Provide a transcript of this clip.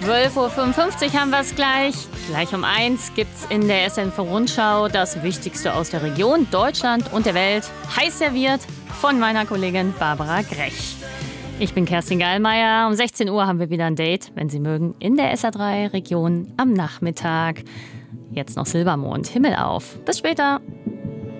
12.55 Uhr haben wir es gleich. Gleich um 1 gibt's in der SNV Rundschau das Wichtigste aus der Region, Deutschland und der Welt. Heiß serviert von meiner Kollegin Barbara Grech. Ich bin Kerstin Gallmeier. Um 16 Uhr haben wir wieder ein Date, wenn Sie mögen, in der SA3-Region am Nachmittag. Jetzt noch Silbermond, Himmel auf. Bis später.